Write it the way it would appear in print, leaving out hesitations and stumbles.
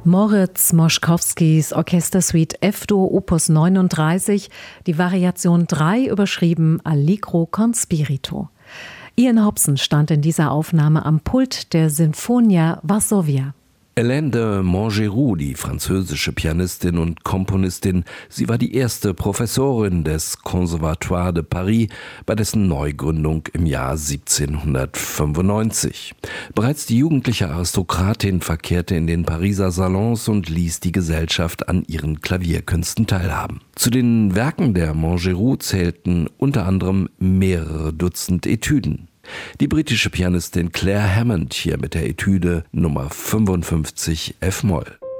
Moritz Moszkowskis Orchestersuite F-Dur Opus 39, die Variation 3 überschrieben Allegro con Spirito. Ian Hobson stand in dieser Aufnahme am Pult der Sinfonia Varsovia. Hélène de Montgeroux, die französische Pianistin und Komponistin, sie war die erste Professorin des Conservatoire de Paris bei dessen Neugründung im Jahr 1795. Bereits die jugendliche Aristokratin verkehrte in den Pariser Salons und ließ die Gesellschaft an ihren Klavierkünsten teilhaben. Zu den Werken der Montgeroux zählten unter anderem mehrere Dutzend Etüden. Die britische Pianistin Claire Hammond hier mit der Etüde Nummer 55 F-Moll.